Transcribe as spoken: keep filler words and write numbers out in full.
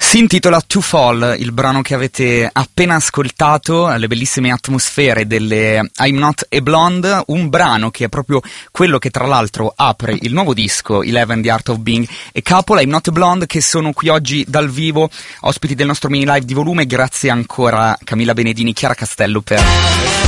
Si intitola To Fall, il brano che avete appena ascoltato, le bellissime atmosfere delle I'm Not a Blonde, un brano che è proprio quello che tra l'altro apre il nuovo disco Eleven The Art of Being e Couple, I'm Not a Blonde, che sono qui oggi dal vivo, ospiti del nostro mini live di volume. Grazie ancora Camilla Benedini, Chiara Castello per